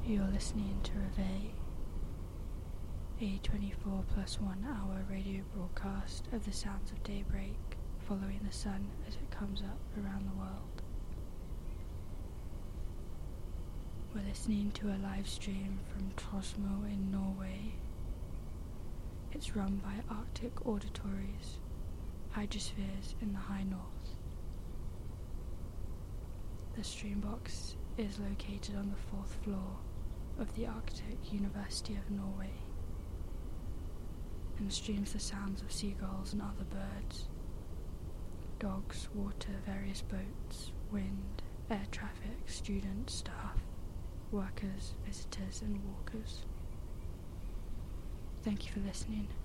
You're listening to Reveille, a 24 plus 1 hour radio broadcast of the sounds of daybreak, following the sun as it comes up around the world. We're listening to a live stream from Trosmo in Norway. It's run by Arctic Auditories, hydrospheres in the high north. The streambox is located on the 4th floor of the Arctic University of Norway and streams the sounds of seagulls and other birds, dogs, water, various boats, wind, air traffic, students, staff, workers, visitors and walkers. Thank you for listening.